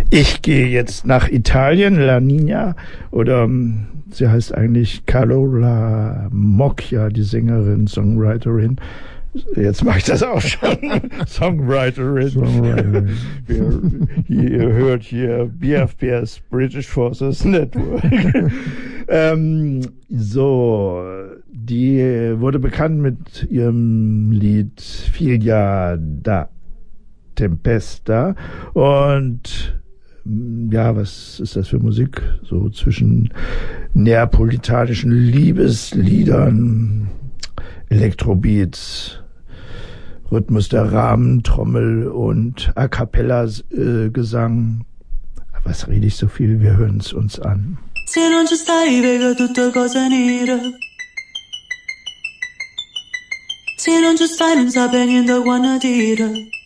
Ich gehe jetzt nach Italien, La Nina, oder sie heißt eigentlich Carola Moccia, die Sängerin, Songwriterin. Jetzt mache ich das auch schon. Songwriterin. Ihr hört hier BFPS, British Forces Network. Die wurde bekannt mit ihrem Lied Figlia da Tempesta. Und ja, was ist das für Musik? So zwischen neapolitanischen Liebesliedern, Elektrobeats, Rhythmus der Rahmentrommel und A Cappella Gesang. Was rede ich so viel? Wir hören es uns an. Se non ci stai vedo tutte cose nere. Se non ci stai non sape niente quando dire.